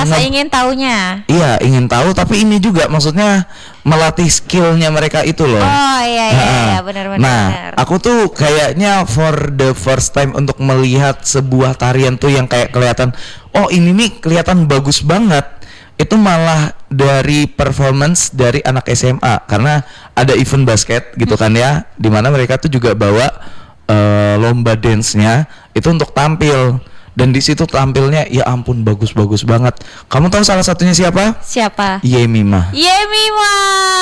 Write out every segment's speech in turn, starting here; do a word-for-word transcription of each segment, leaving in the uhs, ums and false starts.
Rasa nge- ingin taunya. Iya, ingin tahu, tapi ini juga maksudnya melatih skillnya mereka itu loh. Oh iya iya, Nah, iya benar-benar. Nah, aku tuh kayaknya for the first time untuk melihat sebuah tarian tuh yang kayak kelihatan, oh ini nih kelihatan bagus banget. Itu malah dari performance dari anak S M A, karena ada event basket gitu kan ya, dimana mereka tuh juga bawa uh, lomba dance-nya itu untuk tampil. Dan di situ tampilnya ya ampun bagus-bagus banget. Kamu tahu salah satunya siapa? Siapa? Yemima. Yemima.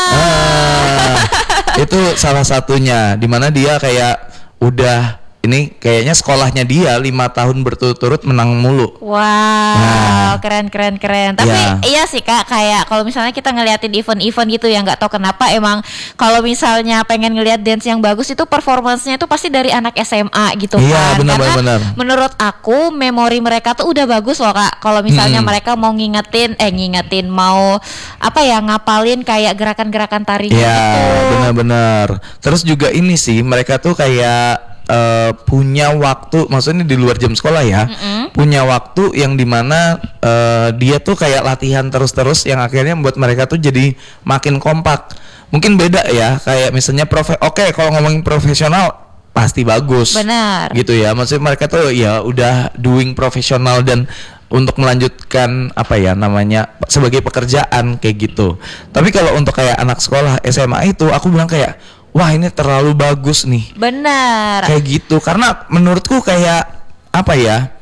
Ah, itu salah satunya, dimana dia kayak udah ini kayaknya sekolahnya dia lima tahun berturut-turut menang mulu. Wow, Nah. keren keren keren. Tapi Ya. iya sih Kak, kayak kalau misalnya kita ngeliatin event-event gitu ya, nggak tahu kenapa emang kalau misalnya pengen ngeliat dance yang bagus itu performance-nya itu pasti dari anak S M A gitu Iya, kan. benar, Karena benar. menurut aku memori mereka tuh udah bagus loh Kak. Kalau misalnya Hmm. mereka mau ngingetin, eh ngingetin mau apa ya ngapalin kayak gerakan-gerakan tarinya Ya, gitu. benar-benar. Terus juga ini sih, mereka tuh kayak eh, punya waktu, maksudnya di luar jam sekolah ya, Mm-mm. punya waktu yang dimana eh, dia tuh kayak latihan terus-terus yang akhirnya membuat mereka tuh jadi makin kompak. Mungkin beda ya, kayak misalnya profe, oke kalau ngomongin profesional pasti bagus. Benar. Gitu ya, maksudnya mereka tuh ya udah doing profesional dan untuk melanjutkan apa ya namanya sebagai pekerjaan kayak gitu. Tapi kalau untuk kayak anak sekolah S M A itu aku bilang kayak wah ini terlalu bagus nih. Benar. Kayak gitu, karena menurutku kayak apa ya,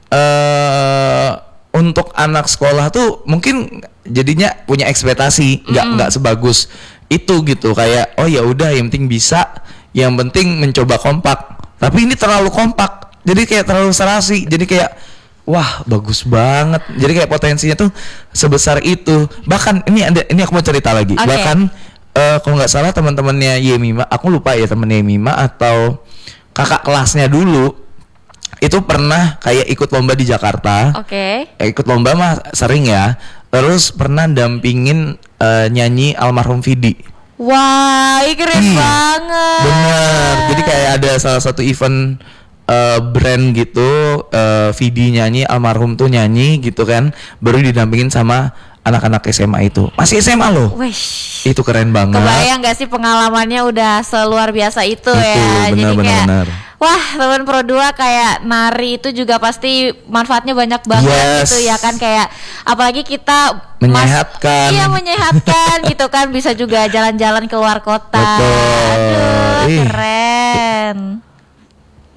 eh untuk anak sekolah tuh mungkin jadinya punya ekspektasi nggak nggak sebagus itu gitu, kayak oh ya udah yang penting bisa, yang penting mencoba kompak. Tapi ini terlalu kompak, jadi kayak terlalu serasi, jadi kayak wah bagus banget, jadi kayak potensinya tuh sebesar itu. Bahkan ini ada, ini aku mau cerita lagi. Oke. Bahkan eh, kalau nggak salah teman-temannya Yemima, aku lupa ya temennya Yemima atau kakak kelasnya dulu itu pernah kayak ikut lomba di Jakarta. Oke. Eh, ikut lomba mah sering ya. Terus pernah dampingin eh, nyanyi almarhum Vidi. Wah, ih, keren Hmm, banget. Bener. Jadi kayak ada salah satu event eh, brand gitu, eh, Vidi nyanyi, almarhum tuh nyanyi gitu kan, baru didampingin sama anak-anak S M A itu. Masih S M A loh. Wish. Itu keren banget. Kebayang gak sih pengalamannya udah seluar biasa itu, Itu, ya. benar, Jadi benar, kayak benar. wah, teman Pro dua kayak nari itu juga pasti manfaatnya banyak banget Yes. gitu ya kan, kayak apalagi kita mas- Menyehatkan. Iya, menyehatkan gitu kan, bisa juga jalan-jalan keluar kota. Betul. Aduh, Ih. keren.